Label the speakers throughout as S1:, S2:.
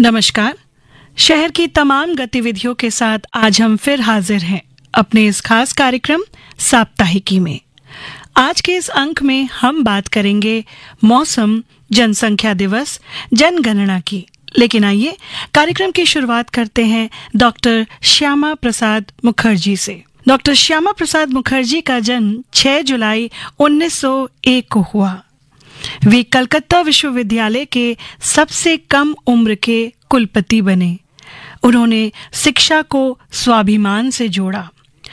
S1: नमस्कार। शहर की तमाम गतिविधियों के साथ आज हम फिर हाजिर हैं अपने इस खास कार्यक्रम साप्ताहिकी में। आज के इस अंक में हम बात करेंगे मौसम, जनसंख्या दिवस, जनगणना की। लेकिन आइए कार्यक्रम की शुरुआत करते हैं डॉक्टर श्यामा प्रसाद मुखर्जी से। डॉक्टर श्यामा प्रसाद मुखर्जी का जन्म 6 जुलाई 1901 को हुआ। वे कलकत्ता विश्वविद्यालय के सबसे कम उम्र के कुलपति बने। उन्होंने शिक्षा को स्वाभिमान से जोड़ा।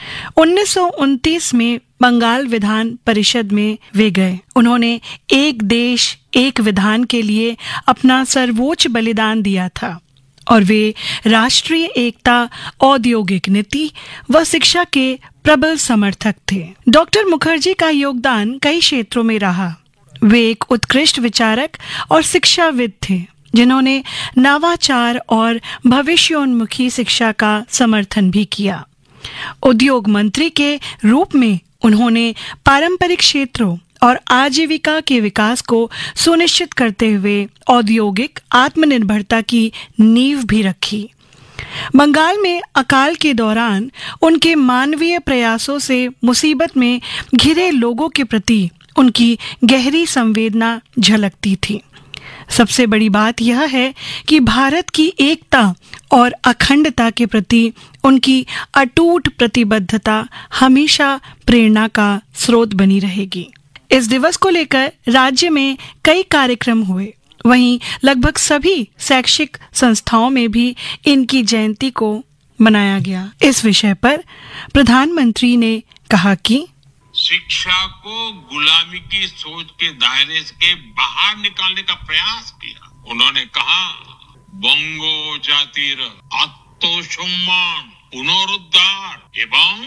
S1: 1929 में बंगाल विधान परिषद में वे गए। उन्होंने एक देश एक विधान के लिए अपना सर्वोच्च बलिदान दिया था और वे राष्ट्रीय एकता, औद्योगिक नीति व शिक्षा के प्रबल समर्थक थे। डॉक्टर मुखर्जी का योगदान कई क्षेत्रों में रहा। वे एक उत्कृष्ट विचारक और शिक्षाविद थे जिन्होंने नवाचार और भविष्योन्मुखी शिक्षा का समर्थन भी किया। उद्योग मंत्री के रूप में उन्होंने पारंपरिक क्षेत्रों और आजीविका के विकास को सुनिश्चित करते हुए औद्योगिक आत्मनिर्भरता की नींव भी रखी। बंगाल में अकाल के दौरान उनके मानवीय प्रयासों से मुसीबत में घिरे लोगों के प्रति उनकी गहरी संवेदना झलकती थी। सबसे बड़ी बात यह है कि भारत की एकता और अखंडता के प्रति उनकी अटूट प्रतिबद्धता हमेशा प्रेरणा का स्रोत बनी रहेगी। इस दिवस को लेकर राज्य में कई कार्यक्रम हुए। वहीं लगभग सभी शैक्षिक संस्थाओं में भी इनकी जयंती को मनाया गया। इस विषय पर प्रधानमंत्री ने कहा कि
S2: शिक्षा को गुलामी की सोच के दायरे के बाहर निकालने का प्रयास किया। उन्होंने कहा, बंगो जातिर आत्मसम्मान पुनरुद्धार एवं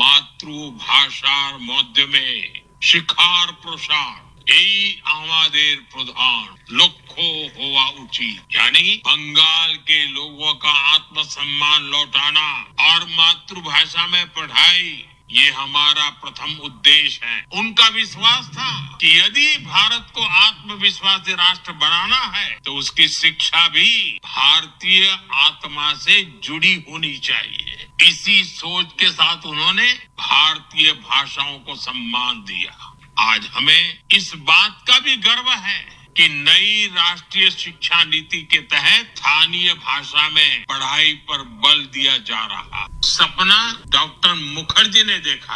S2: मातृभाषार माध्यमे शिक्षार प्रसार এই আমাদের প্রধান লক্ষ্য হওয়া উচিत। यानी बंगाल के लोगों का आत्मसम्मान लौटाना और मातृभाषा में पढ़ाई, ये हमारा प्रथम उद्देश्य है। उनका विश्वास था कि यदि भारत को आत्मविश्वासी राष्ट्र बनाना है तो उसकी शिक्षा भी भारतीय आत्मा से जुड़ी होनी चाहिए। इसी सोच के साथ उन्होंने भारतीय भाषाओं को सम्मान दिया। आज हमें इस बात का भी गर्व है कि नई राष्ट्रीय शिक्षा नीति के तहत स्थानीय भाषा में पढ़ाई पर बल दिया जा रहा। सपना डॉक्टर मुखर्जी ने देखा